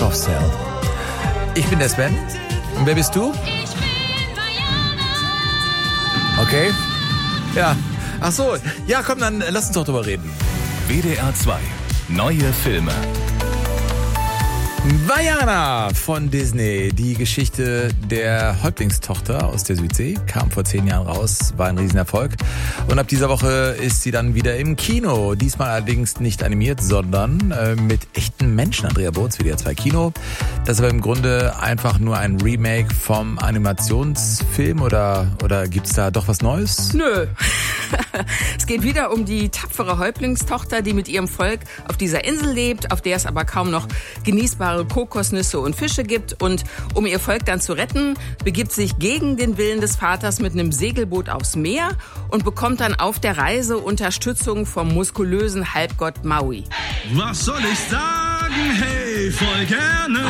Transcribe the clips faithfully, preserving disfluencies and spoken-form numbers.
Soft Cell. Ich bin der Sven. Und wer bist du? Ich bin Vajana. Okay. Ja. Ach so. Ja, komm, dann lass uns doch drüber reden. W D R zwei. Neue Filme. Vajana von Disney. Die Geschichte der Häuptlingstochter aus der Südsee kam vor zehn Jahren raus, war ein Riesenerfolg. Und ab dieser Woche ist sie dann wieder im Kino. Diesmal allerdings nicht animiert, sondern äh, mit echten Menschen. Andrea Bohns, W D R zwei Kino. Das ist aber im Grunde einfach nur ein Remake vom Animationsfilm oder, oder gibt's da doch was Neues? Nö. Es geht wieder um die tapfere Häuptlingstochter, die mit ihrem Volk auf dieser Insel lebt, auf der es aber kaum noch genießbare Kokosnüsse und Fische gibt. Und um ihr Volk dann zu retten, begibt sich gegen den Willen des Vaters mit einem Segelboot aufs Meer und bekommt dann auf der Reise Unterstützung vom muskulösen Halbgott Maui. Was soll ich sagen? Hey, voll gerne.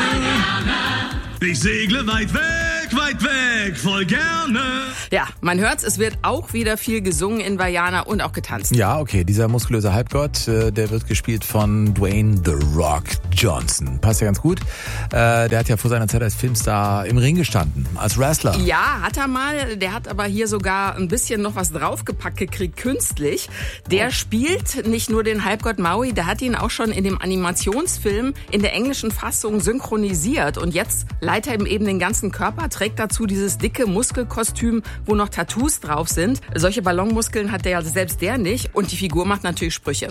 Ich segle weit weg, weit weg, voll gerne. Ja, man hört's, es wird auch wieder viel gesungen in Vajana und auch getanzt. Ja, okay, dieser muskulöse Halbgott, äh, der wird gespielt von Dwayne The Rock Johnson. Passt ja ganz gut. Äh, der hat ja vor seiner Zeit als Filmstar im Ring gestanden, als Wrestler. Ja, hat er mal. Der hat aber hier sogar ein bisschen noch was draufgepackt gekriegt, künstlich. Der oh. spielt nicht nur den Halbgott Maui, der hat ihn auch schon in dem Animationsfilm in der englischen Fassung synchronisiert. Und jetzt leiht er ihm eben den ganzen Körper, trägt dazu dieses dicke Muskelkostüm, wo noch Tattoos drauf sind. Solche Ballonmuskeln hat der ja selbst der nicht. Und die Figur macht natürlich Sprüche.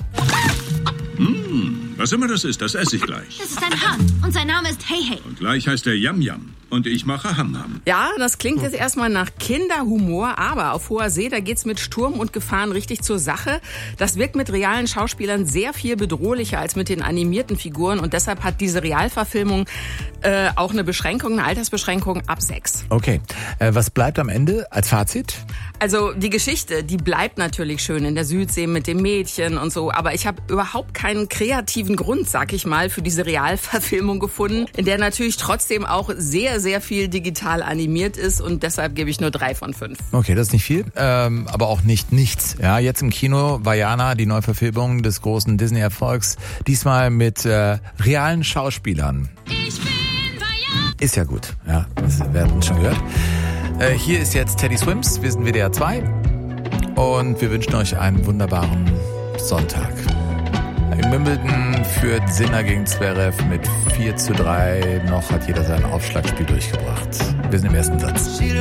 Mmh, was immer das ist, das esse ich gleich. Das ist ein Hahn und sein Name ist Hey Hey. Und gleich heißt er Yam Yam. Und ich mache Ham Ham. Ja, das klingt jetzt erstmal nach Kinderhumor, aber auf hoher See, da geht's mit Sturm und Gefahren richtig zur Sache. Das wirkt mit realen Schauspielern sehr viel bedrohlicher als mit den animierten Figuren und deshalb hat diese Realverfilmung äh, auch eine Beschränkung, eine Altersbeschränkung ab sechs. Okay, äh, was bleibt am Ende als Fazit? Also die Geschichte, die bleibt natürlich schön in der Südsee mit dem Mädchen und so, aber ich habe überhaupt keinen kreativen Grund, sag ich mal, für diese Realverfilmung gefunden, in der natürlich trotzdem auch sehr sehr viel digital animiert ist und deshalb gebe ich nur drei von fünf. Okay, das ist nicht viel, ähm, aber auch nicht nichts. Ja, jetzt im Kino Vajana, die Neuverfilmung des großen Disney-Erfolgs, diesmal mit äh, realen Schauspielern. Ich bin Vajana. Ist ja gut, ja, das werden wir schon gehört. Äh, hier ist jetzt Teddy Swims, wir sind W D R zwei und wir wünschen euch einen wunderbaren Sonntag. In Wimbledon führt Sinner gegen Zverev mit vier zu drei. Noch hat jeder sein Aufschlagspiel durchgebracht. Wir sind im ersten Satz.